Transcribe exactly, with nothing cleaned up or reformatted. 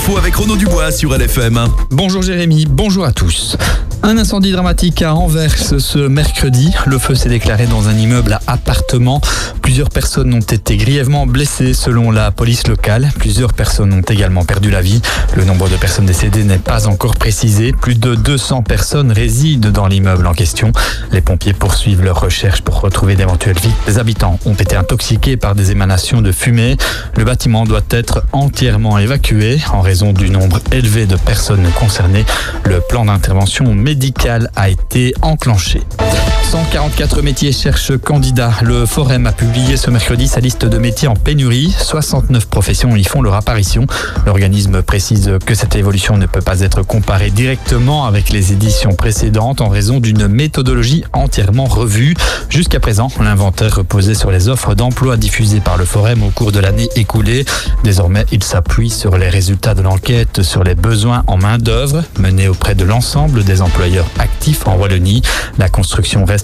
l'info avec Renaud Dubois sur L F M. Bonjour Jérémy, bonjour à tous. Un incendie dramatique à Anvers ce mercredi. Le feu s'est déclaré dans un immeuble à appartements. Plusieurs personnes ont été grièvement blessées selon la police locale. Plusieurs personnes ont également perdu la vie. Le nombre de personnes décédées n'est pas encore précisé. Plus de deux cents personnes résident dans l'immeuble en question. Les pompiers poursuivent leurs recherches pour retrouver d'éventuelles vies. Les habitants ont été intoxiqués par des émanations de fumée. Le bâtiment doit être entièrement évacué en raison du nombre élevé de personnes concernées. Le plan d'intervention médicale a été enclenché. cent quarante-quatre métiers cherchent candidats. Le Forum a publié ce mercredi sa liste de métiers en pénurie. soixante-neuf professions y font leur apparition. L'organisme précise que cette évolution ne peut pas être comparée directement avec les éditions précédentes en raison d'une méthodologie entièrement revue. Jusqu'à présent, l'inventaire reposait sur les offres d'emploi diffusées par le Forum au cours de l'année écoulée. Désormais, il s'appuie sur les résultats de l'enquête sur les besoins en main-d'œuvre menée auprès de l'ensemble des employeurs actifs en Wallonie. La construction reste